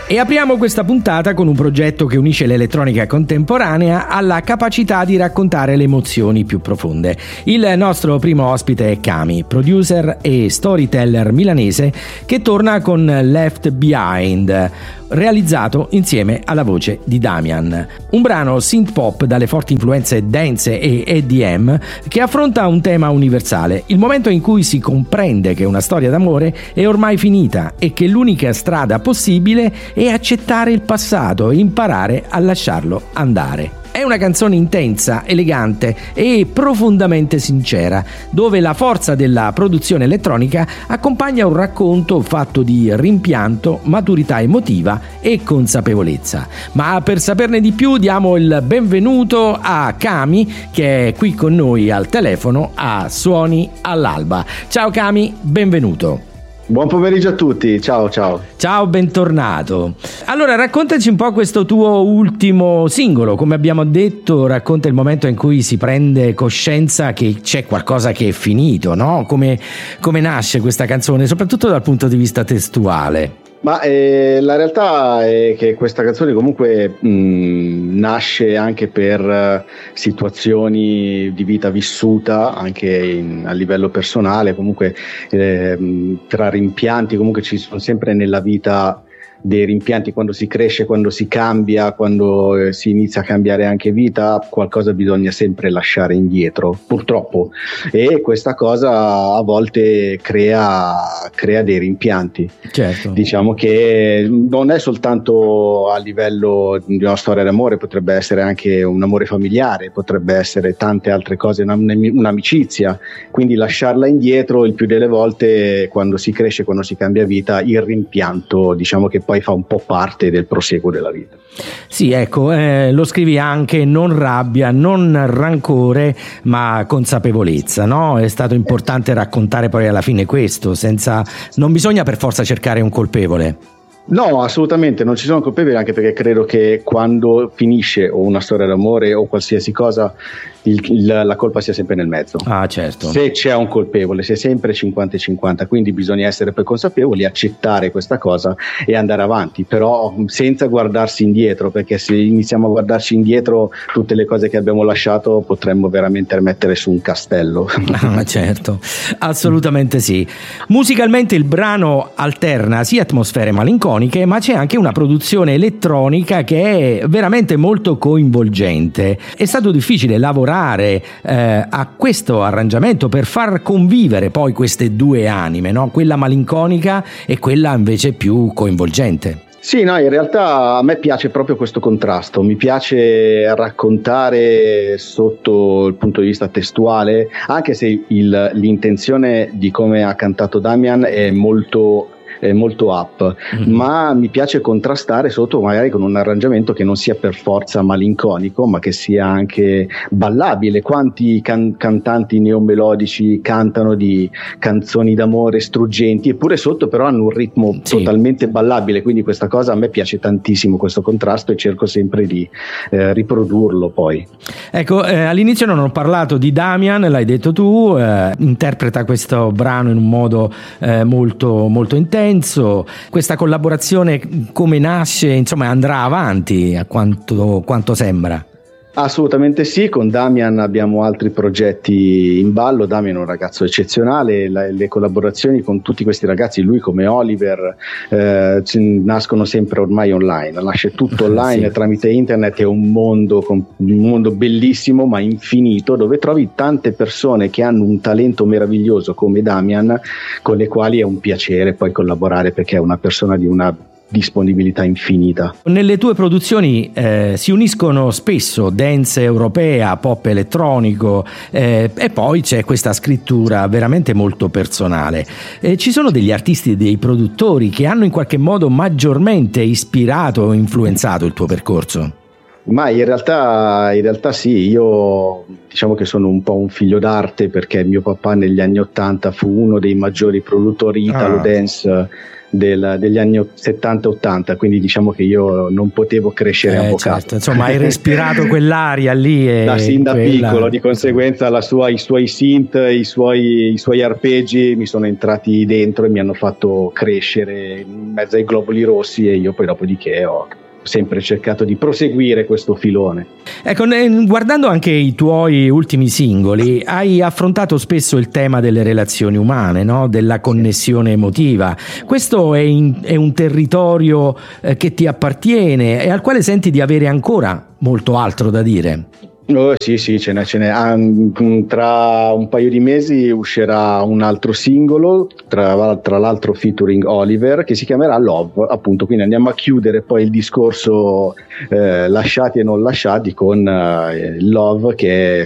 E apriamo questa puntata con un progetto che unisce l'elettronica contemporanea alla capacità di raccontare le emozioni più profonde. Il nostro primo ospite è Kami, producer e storyteller milanese che torna con Left Behind, realizzato insieme alla voce di Damian. Un brano synth pop dalle forti influenze dance e EDM che affronta un tema universale, il momento in cui si comprende che una storia d'amore è ormai finita e che l'unica strada possibile è accettare il passato e imparare a lasciarlo andare. È una canzone intensa, elegante e profondamente sincera, dove la forza della produzione elettronica accompagna un racconto fatto di rimpianto, maturità emotiva e consapevolezza. Ma per saperne di più diamo il benvenuto a Kami, che è qui con noi al telefono a Suoni all'Alba. Ciao Kami, benvenuto. Buon pomeriggio a tutti, ciao. Ciao, bentornato. Allora, raccontaci un po' questo tuo ultimo singolo. Come abbiamo detto, racconta il momento in cui si prende coscienza che c'è qualcosa che è finito, no? Come nasce questa canzone, soprattutto dal punto di vista testuale. Ma la realtà è che questa canzone comunque nasce anche per situazioni di vita vissuta, anche a livello personale, comunque tra rimpianti, comunque ci sono sempre nella vita dei rimpianti, quando si cresce, quando si cambia, quando si inizia a cambiare anche vita, qualcosa bisogna sempre lasciare indietro, purtroppo, e questa cosa a volte crea dei rimpianti. Certo. Diciamo che non è soltanto a livello di una storia d'amore, potrebbe essere anche un amore familiare, potrebbe essere tante altre cose, un'amicizia, quindi lasciarla indietro il più delle volte, quando si cresce, quando si cambia vita, il rimpianto diciamo che poi fa un po' parte del proseguo della vita. Sì, ecco, lo scrivi anche: non rabbia, non rancore, ma consapevolezza, no? È stato importante raccontare poi alla fine questo, non bisogna per forza cercare un colpevole. No, assolutamente, non ci sono colpevoli, anche perché credo che quando finisce o una storia d'amore o qualsiasi cosa, la colpa sia sempre nel mezzo. Ah, certo. Se c'è un colpevole, se è sempre 50-50, quindi bisogna essere poi consapevoli, accettare questa cosa e andare avanti, però senza guardarsi indietro, perché se iniziamo a guardarci indietro tutte le cose che abbiamo lasciato potremmo veramente mettere su un castello. Ah, certo, assolutamente sì. Musicalmente il brano alterna sia atmosfere malinconiche, ma c'è anche una produzione elettronica che è veramente molto coinvolgente. È stato difficile lavorare a questo arrangiamento per far convivere poi queste due anime, no? Quella malinconica e quella invece più coinvolgente. Sì, no, in realtà a me piace proprio questo contrasto, mi piace raccontare sotto il punto di vista testuale, anche se l'intenzione di come ha cantato Damian è molto up, ma mi piace contrastare sotto magari con un arrangiamento che non sia per forza malinconico, ma che sia anche ballabile. Quanti cantanti neomelodici cantano di canzoni d'amore struggenti, eppure sotto però hanno un ritmo totalmente ballabile, quindi questa cosa a me piace tantissimo, questo contrasto, e cerco sempre di riprodurlo poi. Ecco, all'inizio non ho parlato di Damian, l'hai detto tu, interpreta questo brano in un modo molto, molto intenso. Questa collaborazione come nasce, insomma, andrà avanti a quanto sembra? Assolutamente sì, con Damian abbiamo altri progetti in ballo. Damian è un ragazzo eccezionale, le collaborazioni con tutti questi ragazzi, lui come Oliver, nascono sempre ormai online, nasce tutto online. Sì. Tramite internet, è un mondo bellissimo ma infinito, dove trovi tante persone che hanno un talento meraviglioso come Damian, con le quali è un piacere poi collaborare, perché è una persona di una disponibilità infinita. Nelle tue produzioni si uniscono spesso dance europea, pop elettronico, e poi c'è questa scrittura veramente molto personale. Ci sono degli artisti e dei produttori che hanno in qualche modo maggiormente ispirato o influenzato il tuo percorso? Ma in realtà sì, io diciamo che sono un po' un figlio d'arte, perché mio papà negli anni '80 fu uno dei maggiori produttori italo dance degli anni 70-80, quindi diciamo che io non potevo crescere avvocato. Certo. Insomma, hai respirato quell'aria lì sin da piccolo, di conseguenza i suoi synth, i suoi arpeggi mi sono entrati dentro e mi hanno fatto crescere in mezzo ai globuli rossi, e io poi dopodiché ho sempre cercato di proseguire questo filone. Ecco, guardando anche i tuoi ultimi singoli, hai affrontato spesso il tema delle relazioni umane, no? Della connessione emotiva. Questo è un territorio che ti appartiene e al quale senti di avere ancora molto altro da dire. Oh, sì, ce n'è. Tra un paio di mesi uscirà un altro singolo, tra l'altro featuring Oliver, che si chiamerà Love, appunto. Quindi andiamo a chiudere poi il discorso lasciati e non lasciati con Love, che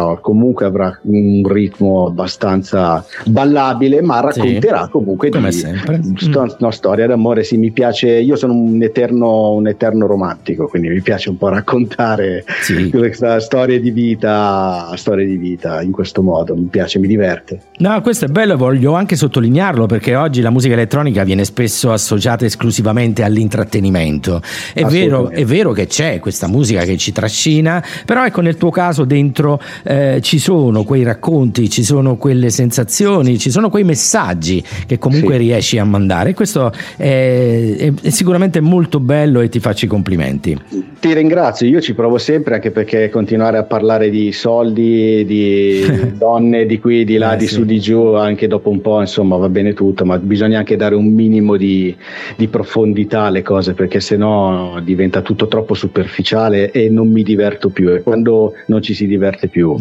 avrà un ritmo abbastanza ballabile, ma racconterà comunque come sempre una storia d'amore. Sì, mi piace. Io sono un eterno romantico, quindi mi piace un po' raccontare questa storie di vita in questo modo. Mi piace, mi diverte. No, questo è bello, voglio anche sottolinearlo, perché oggi la musica elettronica viene spesso associata esclusivamente all'intrattenimento. È vero che c'è questa musica che ci trascina, però ecco, nel tuo caso dentro ci sono quei racconti, ci sono quelle sensazioni, ci sono quei messaggi che comunque riesci a mandare. Questo è sicuramente molto bello e ti faccio i complimenti. Ti ringrazio, io ci provo sempre, anche perché continuare a parlare di soldi, di donne, di qui, di là, di su, di giù, anche dopo un po', insomma, va bene tutto, ma bisogna anche dare un minimo di profondità alle cose, perché sennò diventa tutto troppo superficiale e non mi diverto più, e quando non ci si diverte più,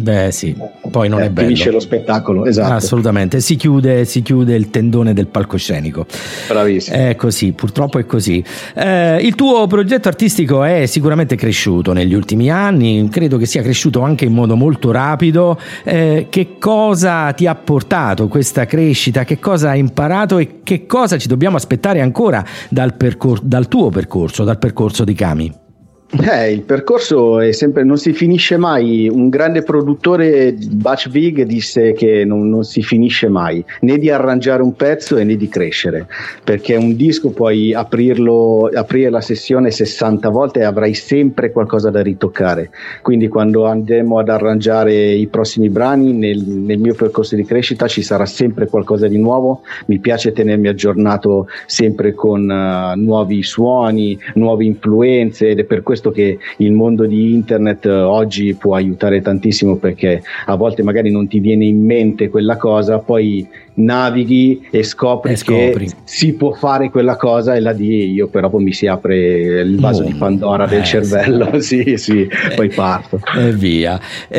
poi non è bello, finisce lo spettacolo. Esatto, assolutamente, si chiude il tendone del palcoscenico. Bravissimo. È così, purtroppo è così. Il tuo progetto artistico è sicuramente cresciuto negli ultimi anni, credo che sia cresciuto anche in modo molto rapido. Che cosa ti ha portato questa crescita? Che cosa hai imparato e che cosa ci dobbiamo aspettare ancora dal tuo percorso, dal percorso di Kami? Il percorso è sempre, non si finisce mai. Un grande produttore, Butch Vig, disse che non si finisce mai, né di arrangiare un pezzo né di crescere, perché un disco puoi aprire la sessione 60 volte e avrai sempre qualcosa da ritoccare. Quindi quando andremo ad arrangiare i prossimi brani, nel mio percorso di crescita ci sarà sempre qualcosa di nuovo. Mi piace tenermi aggiornato sempre con nuovi suoni, nuove influenze, ed è per questo che il mondo di internet oggi può aiutare tantissimo, perché a volte magari non ti viene in mente quella cosa, poi navighi e scopri che si può fare quella cosa, e là io però poi mi si apre il vaso di Pandora del cervello. Poi parto e via.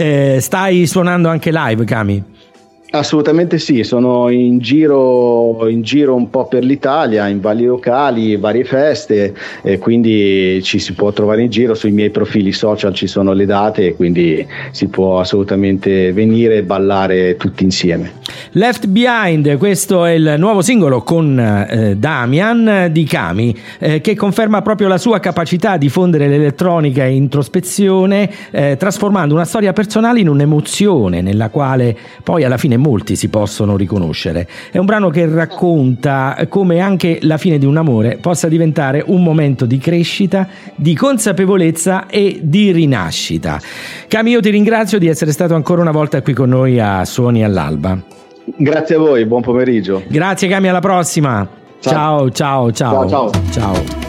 Stai suonando anche live, Kami? Assolutamente sì, sono in giro un po' per l'Italia, in vari locali, varie feste, e quindi ci si può trovare in giro. Sui miei profili social ci sono le date, quindi si può assolutamente venire e ballare tutti insieme. Left Behind, questo è il nuovo singolo con Damian di Kami, che conferma proprio la sua capacità di fondere l'elettronica e introspezione, trasformando una storia personale in un'emozione nella quale poi alla fine molti si possono riconoscere. È un brano che racconta come anche la fine di un amore possa diventare un momento di crescita, di consapevolezza e di rinascita. Kami, io ti ringrazio di essere stato ancora una volta qui con noi a Suoni all'Alba. Grazie a voi, buon pomeriggio. Grazie Kami, alla prossima. Ciao. Ciao.